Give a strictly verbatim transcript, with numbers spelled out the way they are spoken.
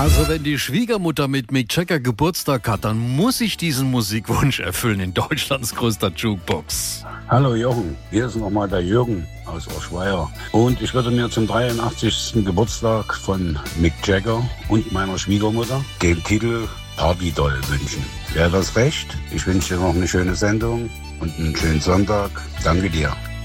Also wenn die Schwiegermutter mit Mick Jagger Geburtstag hat, dann muss ich diesen Musikwunsch erfüllen in Deutschlands größter Jukebox. Hallo Jochen, hier ist nochmal der Jürgen aus Oschweier. Und ich würde mir zum dreiundachtzigsten Geburtstag von Mick Jagger und meiner Schwiegermutter den Titel Partydoll wünschen. Wäre das recht? Ich wünsche dir noch eine schöne Sendung und einen schönen Sonntag. Danke dir.